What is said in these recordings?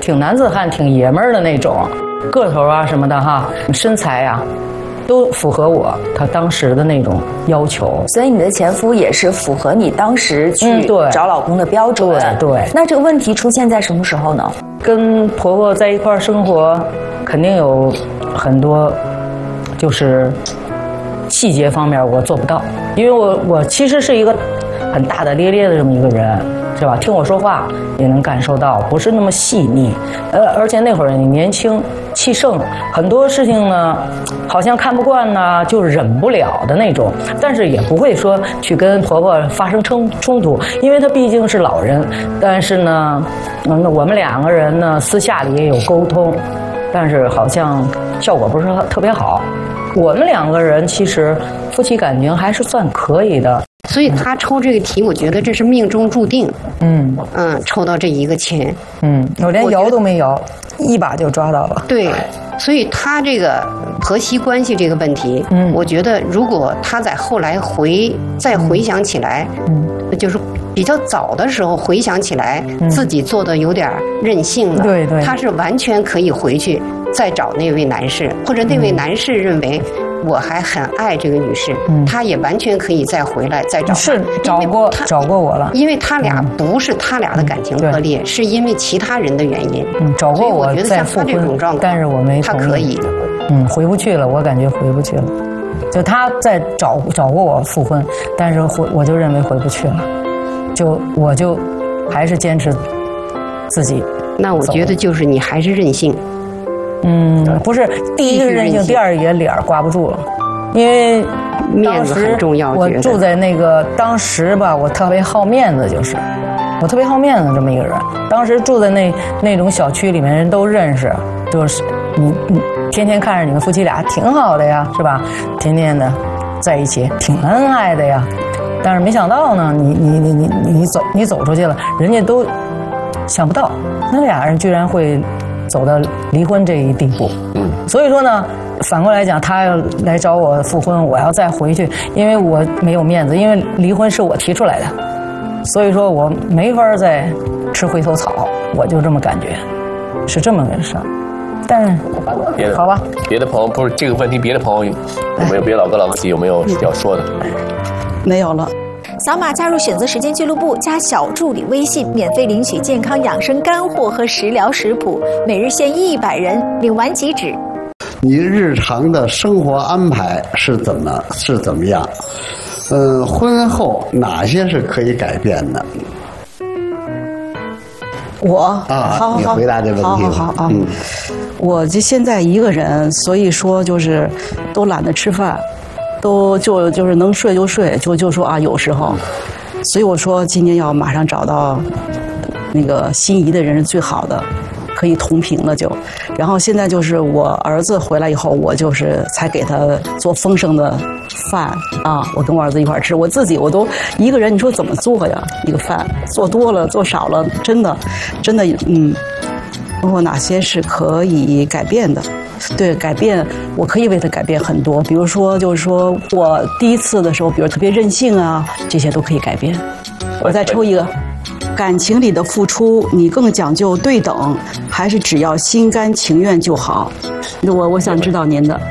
挺男子汉、挺爷们儿的那种，个头啊什么的哈，身材啊，都符合他当时的那种要求。 所以你的前夫也是符合你当时去找老公的标准。 对。 那这个问题出现在什么时候呢？ 跟婆婆在一块儿生活，肯定有很多就是细节方面我做不到，因为我其实是一个很大大咧咧的这么一个人，是吧？听我说话也能感受到，不是那么细腻。而且那会儿你年轻气盛，很多事情呢，好像看不惯呢，就忍不了的那种。但是也不会说去跟婆婆发生冲突，因为她毕竟是老人。但是呢，我们两个人呢，私下里也有沟通，但是好像效果不是特别好。我们两个人其实夫妻感情还是算可以的。 所以他抽这个题，我觉得这是命中注定。抽到这一个签。 我连摇都没摇，一把就抓到了。 对，所以他这个婆媳关系这个问题，我觉得如果他在后来再回想起来，就是比较早的时候回想起来，自己做的有点任性了。 对， 他是完全可以回去再找那位男士，或者那位男士认为我还很爱这个女士，他也完全可以再回来再找。 是找过我了， 因为他俩不是他俩的感情破裂，是因为其他人的原因。 找过我再复婚，但是我没同意。 他可以。 回不去了，我感觉回不去了。就他在找过我复婚，但是我就认为回不去了，我就还是坚持自己。 那我觉得就是你还是任性。 不是，第一个任性，第二也脸挂不住了，因为面子很重要。 我住在那个当时吧，我特别好面子，我特别好面子这么一个人。当时住在那种小区里面，人都认识，就是你天天看着你们夫妻俩挺好的呀，是吧？天天的在一起，挺恩爱的呀。但是没想到呢，你走出去了，人家都想不到，那俩人居然会走到离婚这一地步。所以说呢，反过来讲，他要来找我复婚，我要再回去，因为我没有面子，因为离婚是我提出来的，所以说我没法再吃回头草，我就这么感觉，是这么回事。但是好吧， 别的朋友不是这个问题，别的朋友有没有别老哥老姐有没有要说的？ 没有了。 扫码加入选择时间俱乐部，加小助理微信，免费领取健康养生干货和食疗食谱，每日限100人，领完即止。 你日常的生活安排是怎么样？婚后哪些是可以改变的？ 好， 你回答这问题。 好啊。我就现在一个人，所以说就是都懒得吃饭。就是能睡就睡，就说啊，有时候，所以我说今年要马上找到那个心仪的人是最好的，可以同频了就。然后现在就是我儿子回来以后，我就是才给他做丰盛的饭啊，我跟我儿子一块吃，我自己我都一个人，你说怎么做呀？一个饭做多了做少了，真的，包括哪些是可以改变的？对，改变我可以为他改变很多，比如说就是说我第一次的时候，比如特别任性啊，这些都可以改变。我再抽一个，感情里的付出，你更讲究对等，还是只要心甘情愿就好？我想知道您的。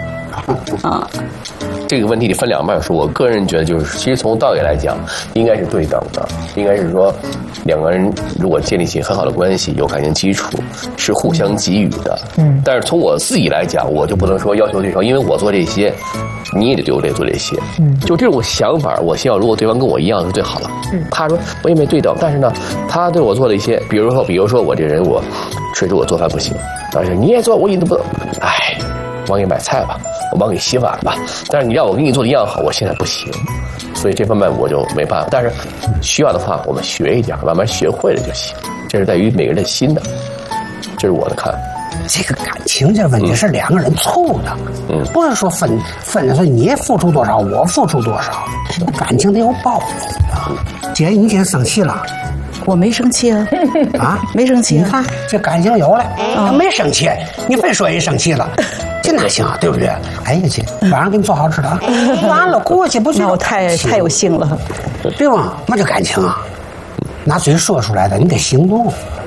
这个问题得分两半说。我个人觉得就是，其实从道理来讲，应该是对等的，应该是说，两个人如果建立起很好的关系，有感情基础，是互相给予的。但是从我自己来讲，我就不能说要求对方，因为我做这些，你也得做这些。就这种想法，我希望如果对方跟我一样是最好了。他说我也没对等，但是呢，他对我做了一些，比如说我这人我确实我做饭不行，但是你也做，我一直不，我给你买菜吧，我帮你洗碗吧，但是你让我给你做的一样好，我现在不行，所以这方面我就没办法。但是需要的话，我们学一点，慢慢学会了就行。这是在于每个人的心的，这是我的看法。 这个感情这问题是两个人凑的，不是说分说你付出多少，我付出多少，感情得有包容。姐，你今天生气了？ 我没生气啊，没生气。 你看这感情有了，没生气，你非说人生气了，这哪行啊？对不对？哎呀姐，晚上给你做好吃的，完了过去不就？ 那我太有性了， 对吧？那这感情啊，拿嘴说出来的，你得行动。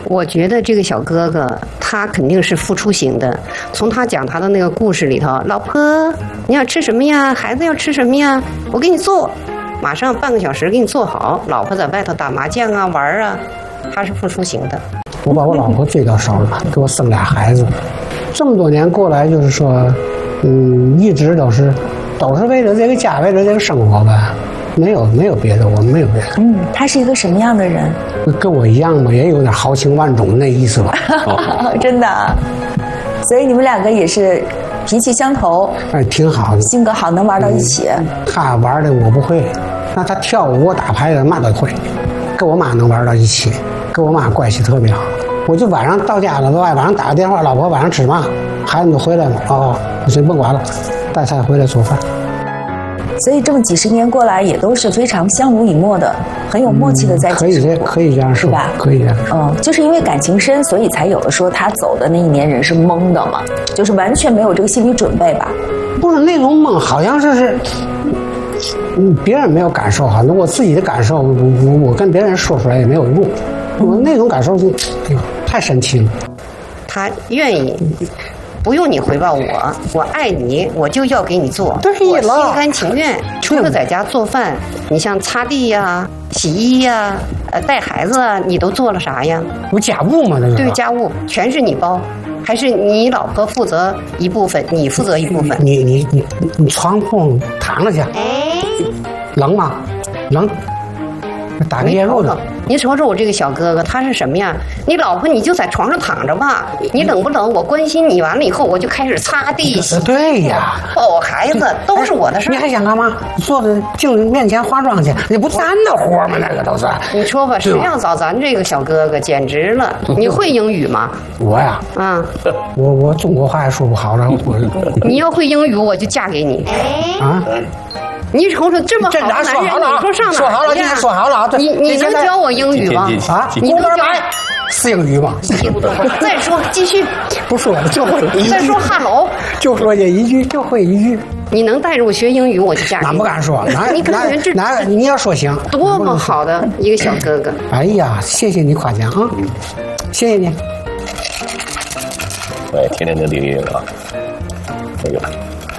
我觉得这个小哥哥他肯定是付出型的。从他讲他的那个故事里头，老婆你要吃什么呀？孩子要吃什么呀？我给你做，马上半个小时给你做好。老婆在外头打麻将啊玩啊，他是付出型的。 我把我老婆追到手了，给我生俩孩子，这么多年过来，就是说，一直都是为了这个家，为了这个生活吧。没有别的，我们没有别的。 他是一个什么样的人？ 跟我一样嘛，也有点豪情万种那意思吧。 真的，所以你们两个也是脾气相投， 哎，挺好的， 性格好，能玩到一起。 他玩的我不会，那他跳舞、我打牌的嘛都会，跟我妈能玩到一起，跟我妈关系特别好。我就晚上到家了，晚上打个电话，老婆晚上吃嘛，孩子们都回来了，我先甭管了，带菜回来做饭。 所以这么几十年过来，也都是非常相濡以沫的，很有默契的在一起生活。 可以这样说， 是吧？ 可以这样说。 就是因为感情深，所以才有的说他走的那一年人是懵的嘛，就是完全没有这个心理准备吧？ 不是那种懵，好像是别人没有感受哈，我自己的感受，我跟别人说出来也没有用。我那种感受就，哎呦，太神奇了。 他愿意。不用你回报我爱你，我就要给你做， 对了， 我心甘情愿。除了在家做饭，你像擦地呀、洗衣呀、带孩子啊，你都做了啥呀？ 有家务嘛，那个。 对，家务全是你包，还是你老婆负责一部分，你负责一部分？ 你床铺躺着去，冷吗？冷。打个夜路的。 你瞅瞅我这个小哥哥，他是什么呀？你老婆你就在床上躺着吧，你冷不冷？我关心你，完了以后我就开始擦地。 对呀， 抱孩子都是我的事。 你还想干嘛？坐在镜子面前化妆去，那不咱的活吗？那个都是。 你说吧，谁要找咱这个小哥哥，简直了！你会英语吗？ 我呀，我中国话也说不好了。 你要会英语，我就嫁给你。 啊？ 你瞅瞅这么好的男人，你说上哪？ 说好了，今天说好了。 你能教我英语吗？ 你能教是英语吗？ 再说，继续。 不说了，就会一句。 再说hello， 就说这一句，就会一句。 你能带着我学英语，我就嫁给你。 俺不敢说， 你看人这哪你要说行， 多么好的一个小哥哥。 哎呀，谢谢你夸奖啊，谢谢你。 对，天天跟弟弟啊，那个。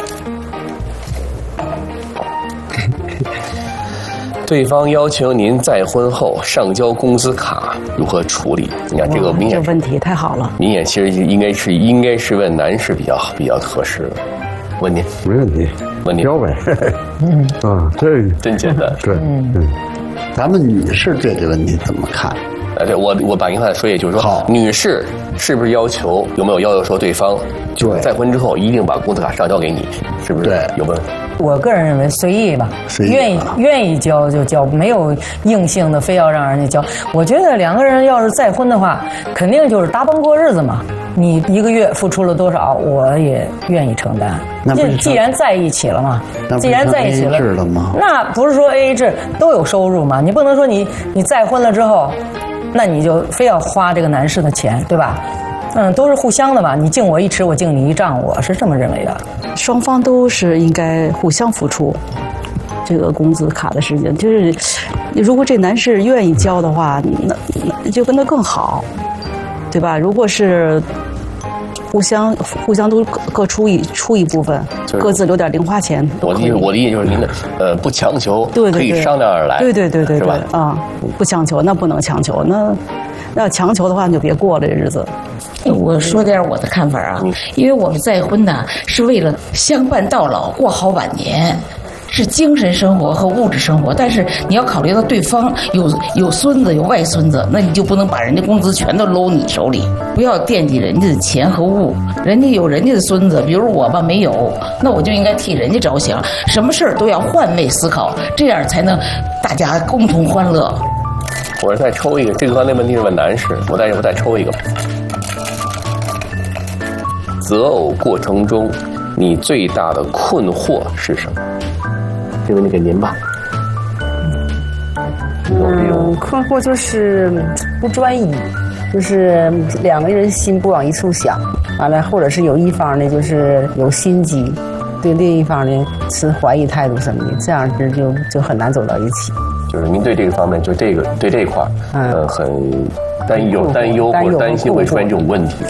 对方要求您再婚后上交工资卡，如何处理？你看这个明显这个问题太好了。 明显其实应该是问男士比较合适。问您， 没问题， 问您标呗。这真简单。 对，咱们女士对这个问题怎么看？ 对，我把您话说，也就是说，女士是不是有没有要求说对方就再婚之后一定把工资卡上交给你？是不是？ 对， 有没有？ 我个人认为随意吧，愿意交就交，没有硬性的非要让人家交。我觉得两个人要是再婚的话，肯定就是搭帮过日子嘛。你一个月付出了多少，我也愿意承担。既然在一起了嘛，既然在一起了，那不是说 AA 制都有收入嘛？你不能说你再婚了之后，那你就非要花这个男士的钱，对吧？都是互相的吧，你敬我一尺，我敬你一丈，我是这么认为的。 双方都是应该互相付出这个工资卡的时间，就是如果这男士愿意交的话，那就跟他更好，对吧？如果是互相都各出一部分，各自留点零花钱。 我的意思就是您的不强求， 对， 可以商量而来。 对， 是吧？ 不强求，那不能强求，那要强求的话，你就别过了这日子。 我说点我的看法啊，因为我们再婚呢，是为了相伴到老，过好晚年，是精神生活和物质生活。但是你要考虑到对方有孙子有外孙子，那你就不能把人家工资全都搂你手里，不要惦记人家的钱和物。人家有人家的孙子，比如我吧没有，那我就应该替人家着想，什么事儿都要换位思考，这样才能大家共同欢乐。 我再抽一个，这个刚才问题是问男士，我再抽一个。择偶过程中，你最大的困惑是什么？这个问题给您吧。 困惑就是不专一，就是两个人心不往一处想，完了或者是有一方呢就是有心机，对另一方呢持怀疑态度什么的，这样就很难走到一起。 就是您对这个方面，就对这一块， 担忧或者担心会出现这种问题。